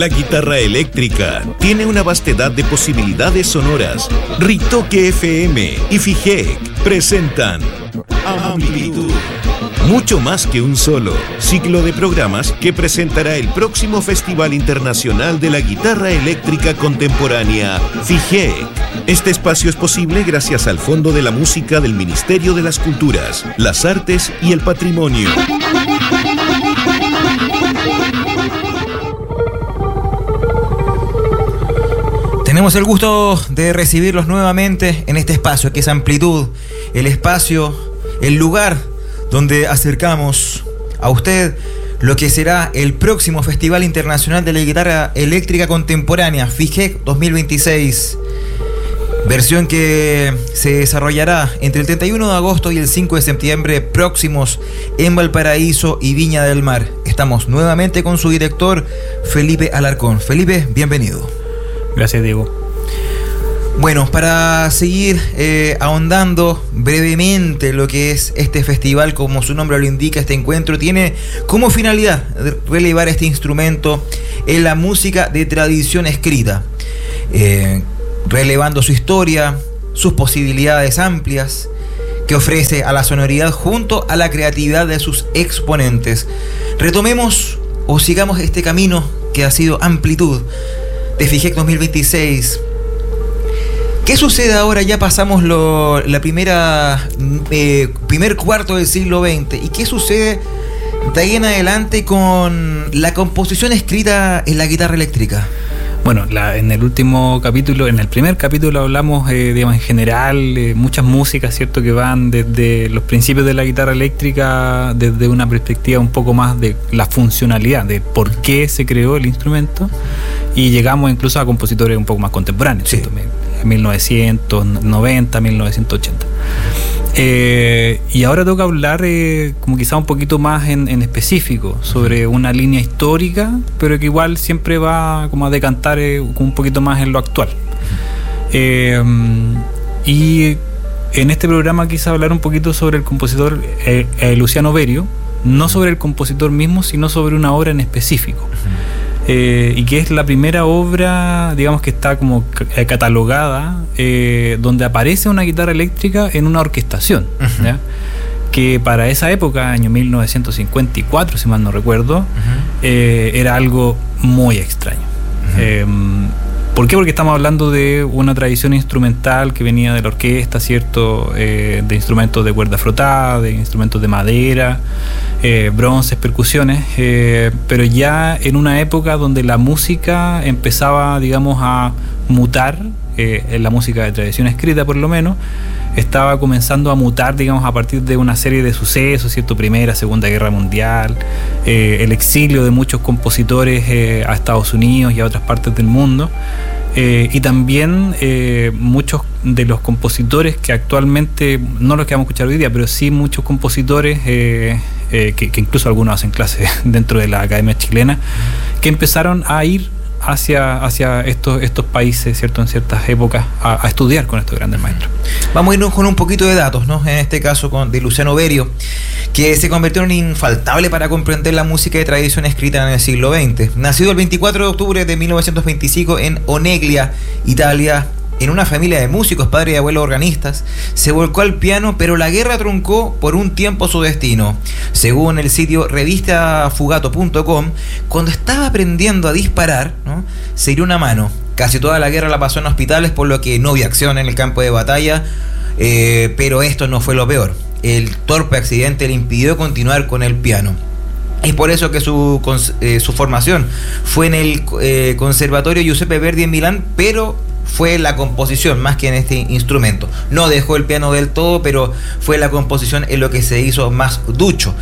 La guitarra eléctrica tiene una vastedad de posibilidades sonoras. Ritoque FM y FIGEC presentan Amplitud. Mucho más que un solo ciclo de programas que presentará el próximo Festival Internacional de la Guitarra Eléctrica Contemporánea, FIGEC. Este espacio es posible gracias al Fondo de la Música del Ministerio de las Culturas, las Artes y el Patrimonio. Tenemos el gusto de recibirlos nuevamente en este espacio que es Amplitud, el espacio, el lugar donde acercamos a usted lo que será el próximo Festival Internacional de la Guitarra Eléctrica Contemporánea, FIGEC 2026, versión que se desarrollará entre el 31 de agosto y el 5 de septiembre próximos en Valparaíso y Viña del Mar. Estamos nuevamente con su director, Felipe Alarcón. Felipe, bienvenido. Gracias, Diego. Bueno, para seguir ahondando brevemente lo que es este festival, como su nombre lo indica, este encuentro tiene como finalidad relevar este instrumento en la música de tradición escrita, relevando su historia, sus posibilidades amplias que ofrece a la sonoridad junto a la creatividad de sus exponentes. Retomemos o sigamos este camino que ha sido Amplitud de FIGEC 2026. ¿Qué sucede ahora? Ya pasamos primer cuarto del siglo XX. ¿Y qué sucede de ahí en adelante con la composición escrita en la guitarra eléctrica? Bueno, en el primer capítulo hablamos, digamos, en general, muchas músicas, ¿cierto?, que van desde los principios de la guitarra eléctrica, desde una perspectiva un poco más de la funcionalidad, de por qué se creó el instrumento, y llegamos incluso a compositores un poco más contemporáneos, sí. ¿cierto? 1990, 1980. Y ahora toca hablar como quizá un poquito más en específico sobre una línea histórica, pero que igual siempre va como a decantar un poquito más en lo actual. Y en este programa quise hablar un poquito sobre el compositor Luciano Berio, no sobre el compositor mismo, sino sobre una obra en específico. Y que es la primera obra, digamos, que está como catalogada, donde aparece una guitarra eléctrica en una orquestación, ¿ya? Que para esa época, año 1954, si mal no recuerdo, era algo muy extraño. ¿Por qué? Porque estamos hablando de una tradición instrumental que venía de la orquesta, ¿cierto? De instrumentos de cuerda frotada, de instrumentos de madera, bronces, percusiones, pero ya en una época donde la música empezaba, digamos, a mutar, en la música de tradición escrita por lo menos, estaba comenzando a mutar, digamos, a partir de una serie de sucesos, ¿cierto? Primera, Segunda Guerra Mundial, el exilio de muchos compositores a Estados Unidos y a otras partes del mundo, y también muchos de los compositores que actualmente, no los que vamos a escuchar hoy día, pero sí muchos compositores que incluso algunos hacen clases dentro de la Academia Chilena, que empezaron a ir hacia estos países, ¿cierto?, en ciertas épocas a estudiar con estos grandes maestros. Vamos a irnos con un poquito de datos, ¿no? En este caso de Luciano Berio, que se convirtió en infaltable para comprender la música de tradición escrita en el siglo XX. Nacido el 24 de octubre de 1925 en Oneglia, Italia, en una familia de músicos, padre y abuelo organistas, se volcó al piano, pero la guerra truncó por un tiempo su destino. Según el sitio revistafugato.com, cuando estaba aprendiendo a disparar, ¿no?, se hirió una mano. Casi toda la guerra la pasó en hospitales, por lo que no vio acción en el campo de batalla, pero esto no fue lo peor. El torpe accidente le impidió continuar con el piano. Es por eso que su formación fue en el Conservatorio Giuseppe Verdi en Milán, pero fue la composición más que en este instrumento. No dejó el piano del todo, pero fue la composición en lo que se hizo más ducho.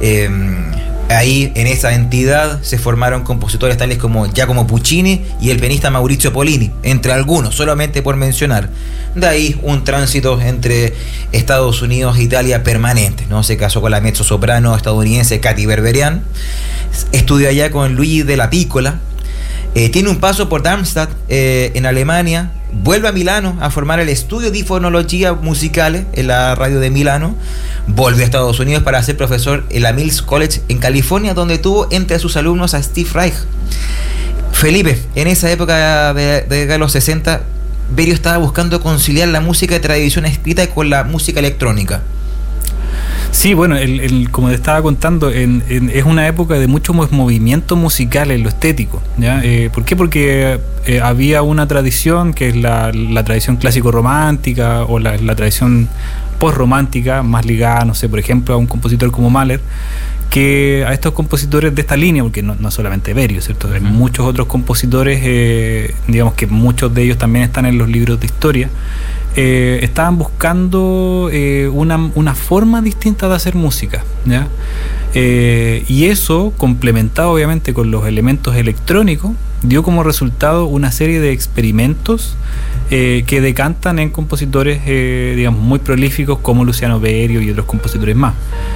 Ahí en esa entidad se formaron compositores tales como Giacomo Puccini y el pianista Maurizio Pollini, entre algunos, solamente por mencionar. De ahí un tránsito entre Estados Unidos e Italia permanente, ¿no? Se casó con la mezzosoprano estadounidense Katy Berberian, estudió allá con Luigi Della Piccola, tiene un paso por Darmstadt en Alemania, vuelve a Milano a formar el estudio di fonología musicale en la radio de Milano, volvió a Estados Unidos para ser profesor en la Mills College en California, donde tuvo entre sus alumnos a Steve Reich. Felipe, en esa época de los 60, Berio estaba buscando conciliar la música de tradición escrita con la música electrónica. Sí, bueno, como te estaba contando, es una época de mucho movimiento musical en lo estético, ¿ya? ¿Por qué? Porque había una tradición que es la tradición clásico-romántica o la tradición post-romántica, más ligada, no sé, por ejemplo, a un compositor como Mahler, que a estos compositores de esta línea, porque no solamente Berio, ¿cierto? Hay muchos otros compositores, digamos que muchos de ellos también están en los libros de historia, estaban buscando una forma distinta de hacer música, ¿ya? Y eso, complementado obviamente con los elementos electrónicos, dio como resultado una serie de experimentos que decantan en compositores digamos muy prolíficos como Luciano Berio y otros compositores más.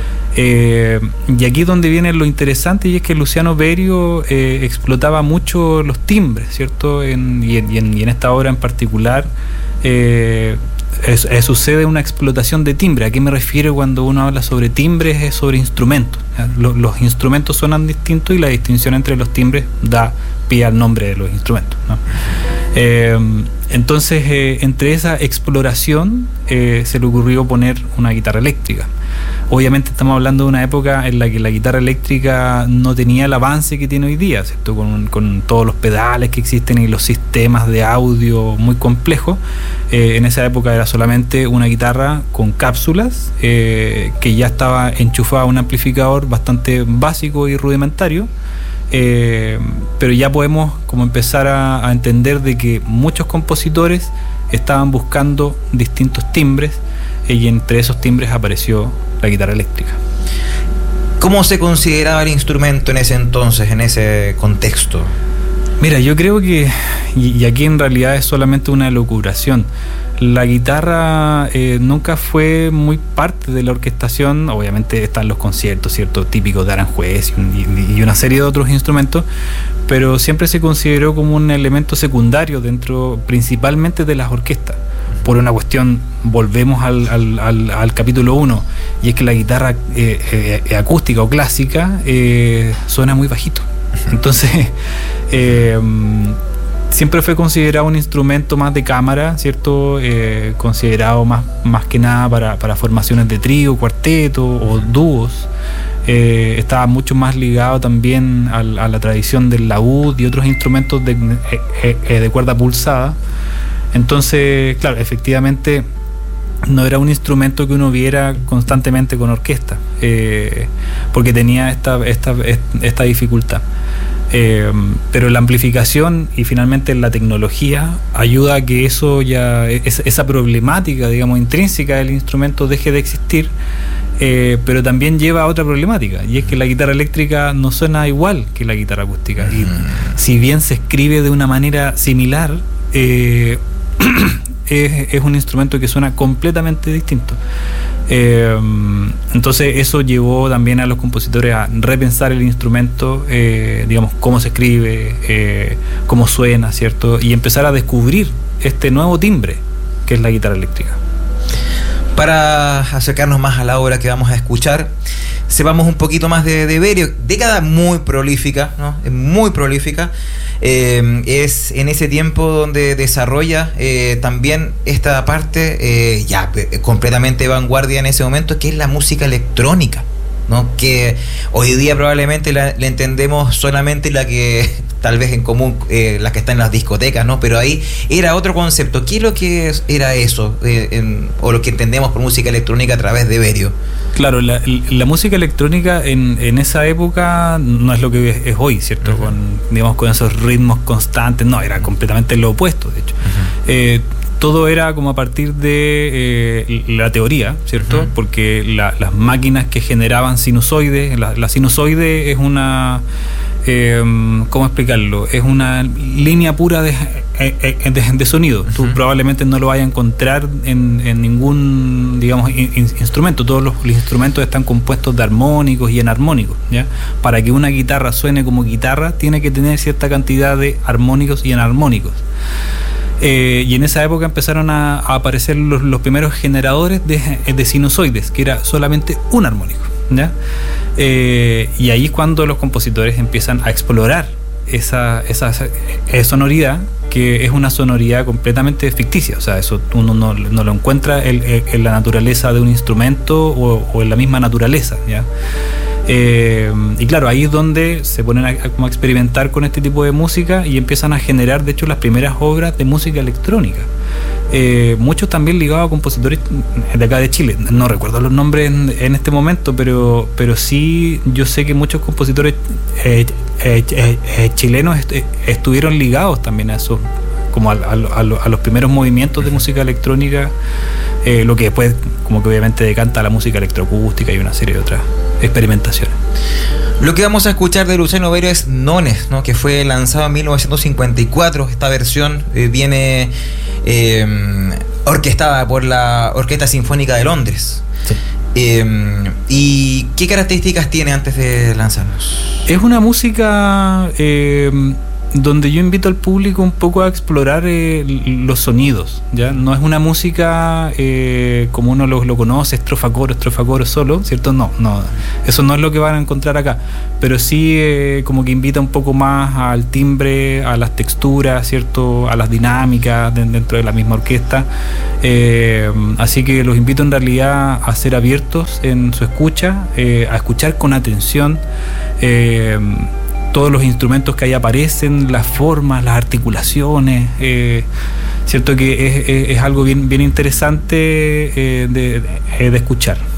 Y aquí es donde viene lo interesante, y es que Luciano Berio explotaba mucho los timbres, ¿cierto? Y en esta obra en particular sucede una explotación de timbre. ¿A qué me refiero cuando uno habla sobre timbres? Es sobre instrumentos. Los instrumentos suenan distintos y la distinción entre los timbres da pie al nombre de los instrumentos, ¿no? Entonces, entre esa exploración se le ocurrió poner una guitarra eléctrica. Obviamente estamos hablando de una época en la que la guitarra eléctrica no tenía el avance que tiene hoy día, ¿cierto? Con todos los pedales que existen y los sistemas de audio muy complejos. En esa época era solamente una guitarra con cápsulas que ya estaba enchufada a un amplificador bastante básico y rudimentario. Pero ya podemos como empezar a entender de que muchos compositores estaban buscando distintos timbres, y entre esos timbres apareció la guitarra eléctrica. ¿Cómo se consideraba el instrumento en ese entonces, en ese contexto? Mira, yo creo que, y aquí en realidad es solamente una elucubración, la guitarra nunca fue muy parte de la orquestación. Obviamente están los conciertos, ¿cierto?, típicos de Aranjuez y una serie de otros instrumentos, pero siempre se consideró como un elemento secundario dentro principalmente de las orquestas, por una cuestión, volvemos al capítulo 1, y es que la guitarra acústica o clásica suena muy bajito. Entonces siempre fue considerado un instrumento más de cámara, ¿cierto? Considerado más que nada para formaciones de trío, cuarteto o dúos. Estaba mucho más ligado también a la tradición del laúd y otros instrumentos de cuerda pulsada. Entonces, claro, efectivamente no era un instrumento que uno viera constantemente con orquesta, porque tenía esta dificultad. Pero la amplificación y finalmente la tecnología ayuda a que esa problemática, digamos, intrínseca del instrumento deje de existir, pero también lleva a otra problemática, y es que la guitarra eléctrica no suena igual que la guitarra acústica, y si bien se escribe de una manera similar, es un instrumento que suena completamente distinto. Entonces eso llevó también a los compositores a repensar el instrumento, digamos, cómo se escribe, cómo suena, ¿cierto? Y empezar a descubrir este nuevo timbre que es la guitarra eléctrica. Para acercarnos más a la obra que vamos a escuchar, sepamos un poquito más de Berio. Década muy prolífica, ¿no? Muy prolífica. Es en ese tiempo donde desarrolla también esta parte completamente vanguardia en ese momento, que es la música electrónica, ¿no? Que hoy día probablemente la entendemos solamente la que tal vez en común, las que están en las discotecas, ¿no? Pero ahí era otro concepto. ¿Qué es lo que era eso? O lo que entendemos por música electrónica a través de Berio. Claro, la música electrónica en esa época no es lo que es hoy, ¿cierto? Uh-huh. Con esos ritmos constantes, no, era completamente lo opuesto, de hecho. Uh-huh. Todo era como a partir de la teoría, ¿cierto? Uh-huh. Porque las máquinas que generaban sinusoides, la sinusoide es una... ¿cómo explicarlo? Es una línea pura de sonido. Uh-huh. Tú probablemente no lo vayas a encontrar en ningún, digamos, instrumento. Todos los instrumentos están compuestos de armónicos y enarmónicos, ¿ya? Para que una guitarra suene como guitarra, tiene que tener cierta cantidad de armónicos y enarmónicos. Y en esa época empezaron a aparecer los primeros generadores de sinusoides, que era solamente un armónico, ¿ya? Y ahí es cuando los compositores empiezan a explorar esa sonoridad, que es una sonoridad completamente ficticia. O sea, eso uno no lo encuentra en la naturaleza de un instrumento o en la misma naturaleza, ¿ya? Y claro, ahí es donde se ponen a experimentar con este tipo de música y empiezan a generar, de hecho, las primeras obras de música electrónica. Muchos también ligados a compositores de acá de Chile. No recuerdo los nombres en este momento, pero sí yo sé que muchos compositores chilenos estuvieron ligados también a esos, como a los primeros movimientos de música electrónica, lo que después como que obviamente decanta la música electroacústica y una serie de otras experimentaciones. Lo que vamos a escuchar de Luciano Berio es Nones, ¿no? Que fue lanzado en 1954. Esta versión viene orquestada por la Orquesta Sinfónica de Londres. Sí. ¿Y qué características tiene antes de lanzarnos? Es una música donde yo invito al público un poco a explorar los sonidos, ¿ya? No es una música como uno lo conoce, estrofa coro solo, ¿cierto? No, eso no es lo que van a encontrar acá, pero sí como que invita un poco más al timbre, a las texturas, ¿cierto? A las dinámicas dentro de la misma orquesta, así que los invito en realidad a ser abiertos en su escucha, a escuchar con atención todos los instrumentos que ahí aparecen, las formas, las articulaciones, cierto que es algo bien interesante de escuchar.